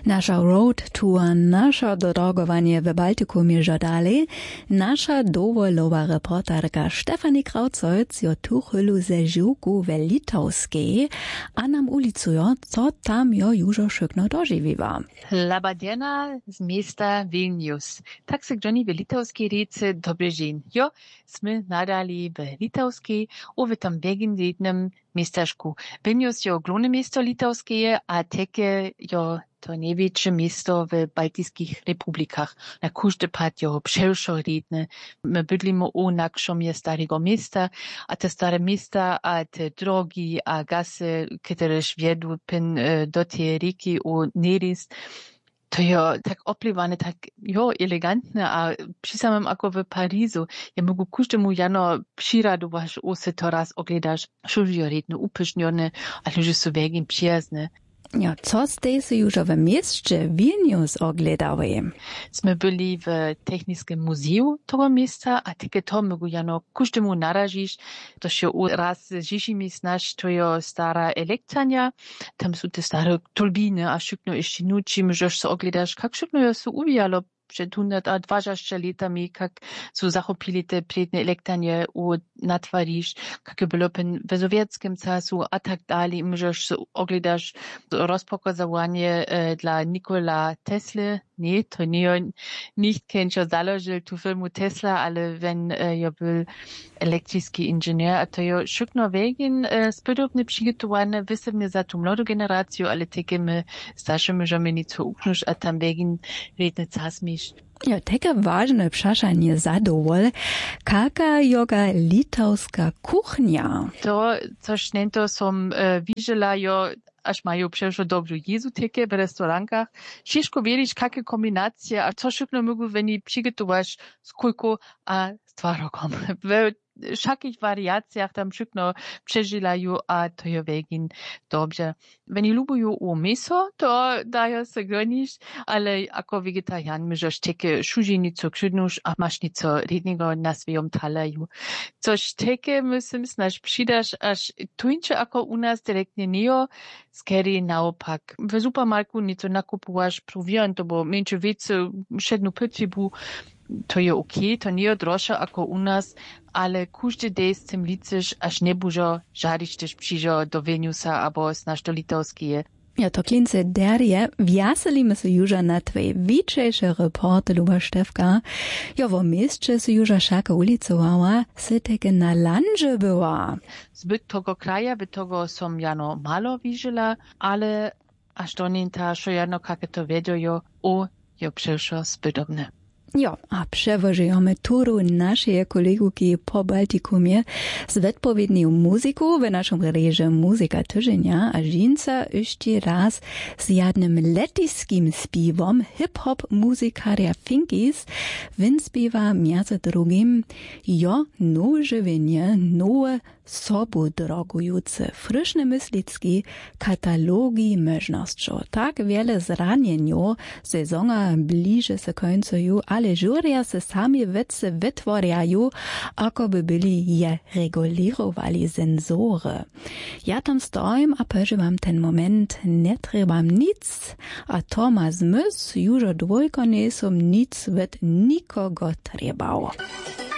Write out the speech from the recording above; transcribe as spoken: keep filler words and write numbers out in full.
Nasza road tour, nasze drogowanie w Baltykumie żadali, nasza dowolowa reporterka Stefanie Krautzolc jo tu chylu ze żyłku w Litowskiej, a nam ulicujo, co tam jo już szykno dożywiwa. Labadiena z miasta Vilnius. Tak se Johnny w Litowskiej riece dobry dzień. Jo, sme nadali w Litowskiej, u w tam legendarnym miasteczku. Vilnius jo główne miasto litowskie, a takie jo to największe miasto w Bałtyckich republikach. Na każdy pad jo przelszo riedne. My bydlimy u nakrzomie starego miasta, a te stare miasta, a te drogi, a gasy, które wiedu pin do tej rieki u Neris, to jo tak opliwane, tak jo elegantne, a przy samym ako w Parizu. Ja mogu każdemu jano przyradować, u se to raz ogledasz, što jo riedne, upysznione, ale że są wegim przyjazne. Ja, co ste se już w mieście Vilnius ogledały? Sme byli w Techniskim Muzeum tego miejsca, a takie to mogu jano każdemu narazić. To się raz z dzisimi znasz, to jo stara elektrania, tam są te stare turbiny, a szykno jeszcze nuci, możesz so ogledasz, jak szykno jo su uwijalo przed dwadzieścia latami, jak su zachopili te predne elektranie u natwarisz, jak było w sowieckim czasu, a tak dalej. Możesz so ogledasz rozpokazowanie e, dla Nikola Tesla. Nie, to nie on nicht kenčo založil tu firmu Tesla, ale wenn e, jo był elektryczny inżynier, a to jo szykno wegin e, spodobne przygotowane, wysebnie za tu młodą generację, ale takie my starsze możemy nic uknuć, a tam wegin redne czas mieć. Ja, takie ważne przeszanie zadowol, jaka joga litowska kuchnia. To, coś nento som e, widziela jo, aż mają przecież dobrze jezu takie w restaurankach. Ciężko wiedzieć, jakie kombinacje, a co szybko mogą oni przygotować z kulką a z twarogiem. W wszakich wariacjach tam szybko przeżylają, a to je wegin dobrze. Wenn lubią u miso, to dają się gonić, ale jako wegetarian możesz takie szużenico krzydnusz, a masz nico rednego na swoim talerzu. Coś takie musím snaž přidaš, až tuńcze jako u nas direktnie nie, skiery naopak. W supermarku nico nakupowasz prowiant, bo mniejsze wiece, szednu pytwibu, to je okej, to nie droższe jako u nas, ale każdy dzień z tym liczysz, aż nie bużo żadić też przyjdzie do Vilniusa albo znasz do Litowskie. Ja, to klince derje, wjaselimy se już na twej wiczejsze reporty, luba Stefka. Ja, w mieście se już szaka ulicowała, se takie na landzie była. Zbyt tego kraja, by tego som jano malo widziela, ale aż do nienta, że jano kakie to wiedziajo, o, jo przeszło zbytobne. Jo, a przewożujemy turu naszej koleguki po Baltikumie z odpowiednią muzyką w naszym reżie Muzyka Tydzienia, a żinca jeszcze raz z jednym letyskim śpiewom hip-hop muzykaria Finkis. Win śpiewa między drugim jo nowe żywienie, nowe sobu drogujące, fryszne myslicki katalogi możności. Tak wiele zranieniu, sezona bliže se końcu, ale żuria se sami wece wytworiają, ako by byli je regulirowali sensory. Ja tam stoim, a przeżywam ten moment, nie trebam nic, a to ma zmysł, już dwójko nie som nic wet nikogo trebał.